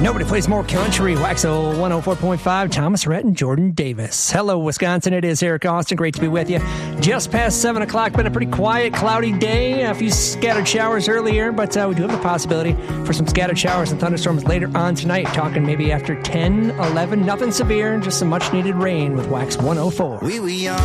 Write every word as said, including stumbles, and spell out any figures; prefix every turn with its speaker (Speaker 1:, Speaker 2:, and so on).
Speaker 1: Nobody plays more country. Waxo one oh four point five, Thomas Rhett and Jordan Davis. Hello, Wisconsin. It is Eric Austin. Great to be with you. Just past seven o'clock. Been a pretty quiet, cloudy day. A few scattered showers earlier, but uh, we do have the possibility for some scattered showers and thunderstorms later on tonight. Talking maybe after ten, eleven. Nothing severe, just some much-needed rain with Wax one oh four.
Speaker 2: We were young.